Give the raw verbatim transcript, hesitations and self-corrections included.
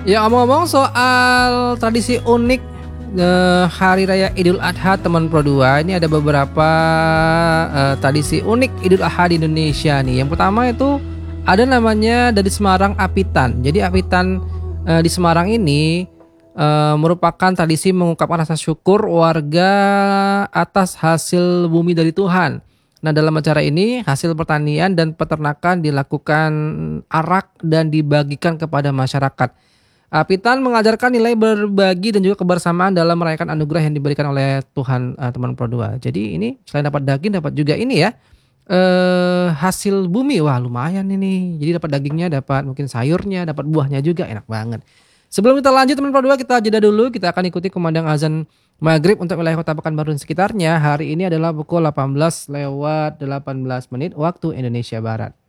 Ya ngomong-ngomong soal tradisi unik, eee, hari raya Idul Adha teman Pro dua, ini ada beberapa, eee, tradisi unik Idul Adha di Indonesia nih. Yang pertama itu ada namanya dari Semarang Apitan. Jadi Apitan, eee, di Semarang ini, eee, merupakan tradisi mengungkapkan rasa syukur warga atas hasil bumi dari Tuhan. Nah, dalam acara ini hasil pertanian dan peternakan dilakukan arak dan dibagikan kepada masyarakat. Apitan mengajarkan nilai berbagi dan juga kebersamaan dalam merayakan anugerah yang diberikan oleh Tuhan, eee, teman Pro dua. Jadi ini selain dapat daging dapat juga ini ya, eee, hasil bumi. Wah lumayan ini. Jadi dapat dagingnya, dapat mungkin sayurnya, dapat buahnya juga, enak banget. Sebelum kita lanjut teman Pro dua, kita jeda dulu, kita akan ikuti kumandang azan maghrib untuk wilayah Kota Pekanbaru dan sekitarnya. Hari ini adalah pukul delapan belas lewat delapan belas menit waktu Indonesia Barat.